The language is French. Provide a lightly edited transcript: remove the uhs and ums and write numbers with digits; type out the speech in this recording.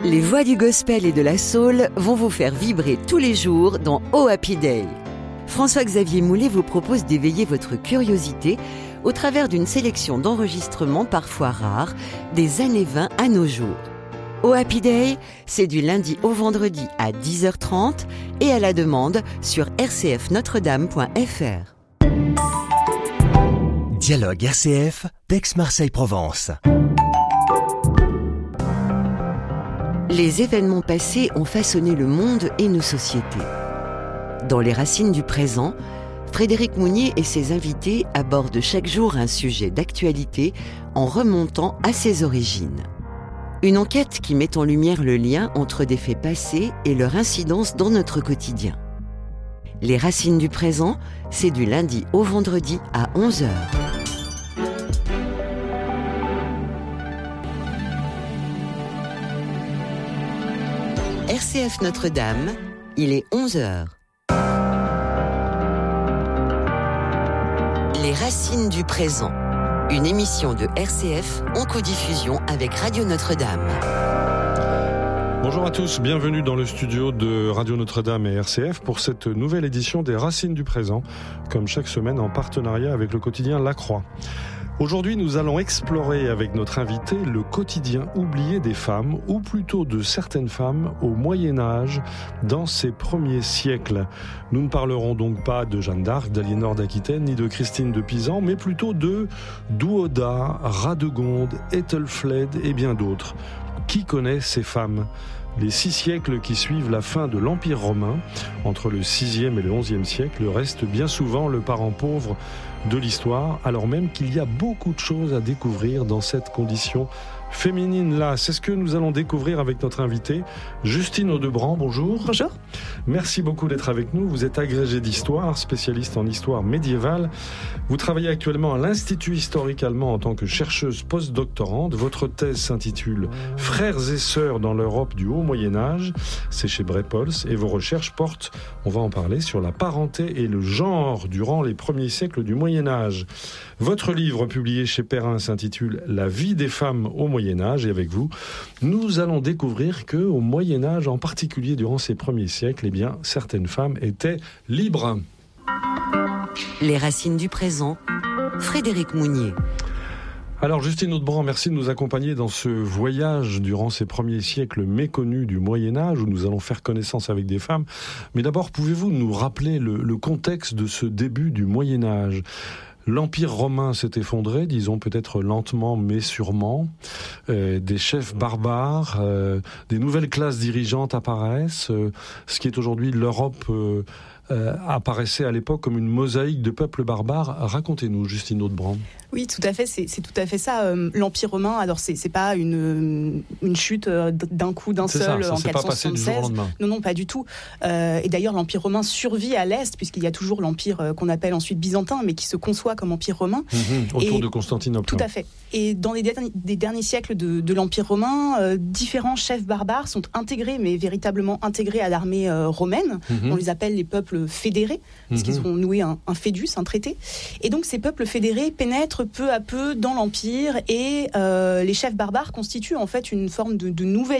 Les voix du gospel et de la soul vont vous faire vibrer tous les jours dans Oh Happy Day. François-Xavier Moulet vous propose d'éveiller votre curiosité au travers d'une sélection d'enregistrements parfois rares des années 20 à nos jours. Oh Happy Day, c'est du lundi au vendredi à 10h30 et à la demande sur rcfnotredame.fr. Dialogue RCF, d'Aix-Marseille-Provence. Les événements passés ont façonné le monde et nos sociétés. Dans Les Racines du présent, Frédéric Mounier et ses invités abordent chaque jour un sujet d'actualité en remontant à ses origines. Une enquête qui met en lumière le lien entre des faits passés et leur incidence dans notre quotidien. Les Racines du présent, c'est du lundi au vendredi à 11h. RCF Notre-Dame, il est 11h. Les Racines du présent, une émission de RCF en codiffusion avec Radio Notre-Dame. Bonjour à tous, bienvenue dans le studio de Radio Notre-Dame et RCF pour cette nouvelle édition des Racines du présent, comme chaque semaine en partenariat avec le quotidien La Croix. Aujourd'hui, nous allons explorer avec notre invité le quotidien oublié des femmes, ou plutôt de certaines femmes au Moyen-Âge, dans ses premiers siècles. Nous ne parlerons donc pas de Jeanne d'Arc, d'Aliénor d'Aquitaine, ni de Christine de Pisan, mais plutôt de Douoda, Radegonde, Æthelflæd et bien d'autres. Qui connaît ces femmes ? Les 6 siècles qui suivent la fin de l'Empire romain, entre le 6e et le 11e siècle, restent bien souvent le parent pauvre de l'histoire, alors même qu'il y a beaucoup de choses à découvrir dans cette condition féminine-là. C'est ce que nous allons découvrir avec notre invitée, Justine Audebrand. Bonjour. Bonjour. Merci beaucoup d'être avec nous. Vous êtes agrégée d'histoire, spécialiste en histoire médiévale. Vous travaillez actuellement à l'Institut historique allemand en tant que chercheuse post-doctorante. Votre thèse s'intitule « Frères et sœurs dans l'Europe du Haut Moyen-Âge ». C'est chez Brepols et vos recherches portent, on va en parler, sur la parenté et le genre durant les premiers siècles du Moyen-Âge. Votre livre publié chez Perrin s'intitule « La vie des femmes au Moyen-Âge » et avec vous, nous allons découvrir qu'au Moyen-Âge, en particulier durant ces premiers siècles, eh bien, certaines femmes étaient libres. Les Racines du présent, Frédéric Mounier. Alors Justine Audebrand, merci de nous accompagner dans ce voyage durant ces premiers siècles méconnus du Moyen-Âge où nous allons faire connaissance avec des femmes. Mais d'abord, pouvez-vous nous rappeler le contexte de ce début du Moyen-Âge ? L'Empire romain s'est effondré, disons peut-être lentement mais sûrement. Des chefs barbares, des nouvelles classes dirigeantes apparaissent. Ce qui est aujourd'hui l'Europe apparaissait à l'époque comme une mosaïque de peuples barbares. Racontez-nous, Justine Audebrand. Oui, tout à fait, c'est tout à fait ça. L'Empire romain, alors c'est pas une chute d'un coup, d'un seul, en 476. C'est pas passé du jour au lendemain. Non, pas du tout. Et d'ailleurs, l'Empire romain survit à l'Est, puisqu'il y a toujours l'Empire qu'on appelle ensuite byzantin, mais qui se conçoit comme Empire romain. Autour de Constantinople. Tout à fait. Et dans les derniers siècles de l'Empire romain, différents chefs barbares sont intégrés, mais véritablement intégrés à l'armée romaine. On les appelle les peuples fédérés, parce qu'ils ont noué un fédus, un traité. Et donc ces peuples fédérés pénètrent peu à peu dans l'Empire et les chefs barbares constituent en fait une forme de nouvelle